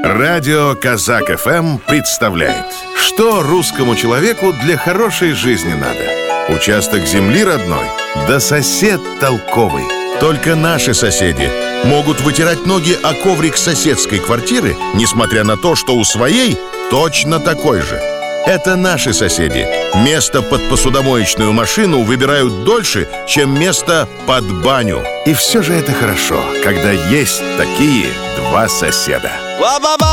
Радио Казак ФМ представляет, что русскому человеку для хорошей жизни надо. Участок земли родной, да сосед толковый. Только наши соседи могут вытирать ноги о коврик соседской квартиры, несмотря на то, что у своей точно такой же. Это наши соседи. Место под посудомоечную машину выбирают дольше, чем место под баню. И все же это хорошо, когда есть такие два соседа.